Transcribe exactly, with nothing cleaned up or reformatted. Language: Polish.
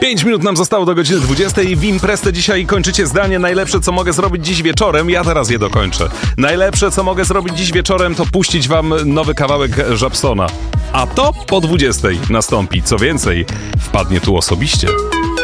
Pięć minut nam zostało do godziny dwudziestej. W imprezę dzisiaj kończycie zdanie: najlepsze, co mogę zrobić dziś wieczorem. Ja teraz je dokończę. Najlepsze, co mogę zrobić dziś wieczorem, to puścić wam nowy kawałek Żabsona. A to po dwudziestej nastąpi. Co więcej, wpadnie tu osobiście.